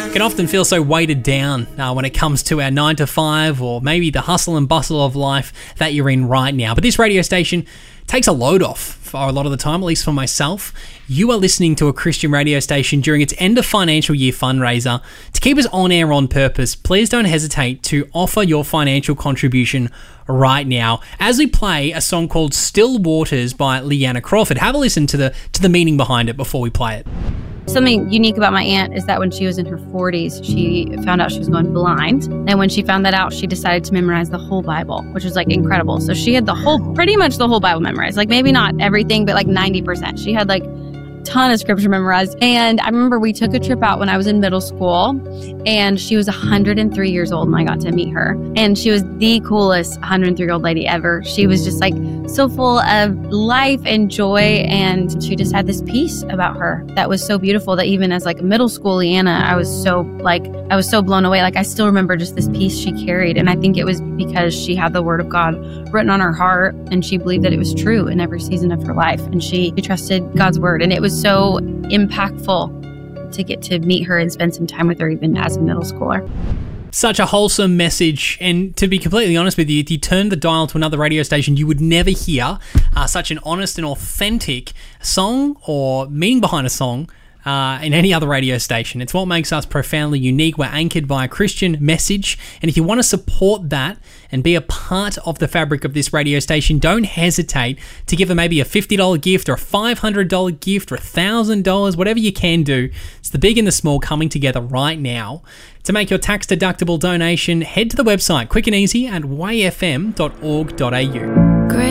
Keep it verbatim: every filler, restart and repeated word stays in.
Can often feel so weighted down uh, when it comes to our nine to five or maybe the hustle and bustle of life that you're in right now. But this radio station takes a load off for a lot of the time, at least for myself. You are listening to a Christian radio station during its end of financial year fundraiser. To keep us on air on purpose, please don't hesitate to offer your financial contribution right now as we play a song called Still Waters by Leanna Crawford. Have a listen to the to the meaning behind it before we play it. Something unique about my aunt is that when she was in her forties, she found out she was going blind. And when she found that out, she decided to memorize the whole Bible, which was like incredible. So she had the whole, pretty much the whole Bible memorized. Like maybe not everything, but like ninety percent. She had like ton of scripture memorized. And I remember we took a trip out when I was in middle school, and she was one hundred three years old when I got to meet her. And she was the coolest one hundred three year old lady ever. She was just like so full of life and joy, and she just had this peace about her that was so beautiful that even as like a middle school Leanna, I was so like, I was so blown away. Like I still remember just this peace she carried. And I think it was because she had the word of God written on her heart, and she believed that it was true in every season of her life. And she trusted God's word. And it was so impactful to get to meet her and spend some time with her even as a middle schooler. Such a wholesome message, and to be completely honest with you, if you turned the dial to another radio station, you would never hear uh, such an honest and authentic song or meaning behind a song Uh, in any other radio station. It's what makes us profoundly unique. We're anchored by a Christian message, and if you want to support that and be a part of the fabric of this radio station, don't hesitate to give a maybe a fifty dollars gift or a five hundred dollars gift or one thousand dollars, whatever you can do. It's the big and the small coming together right now. To make your tax-deductible donation, head to the website quick and easy at way f m dot org dot a u.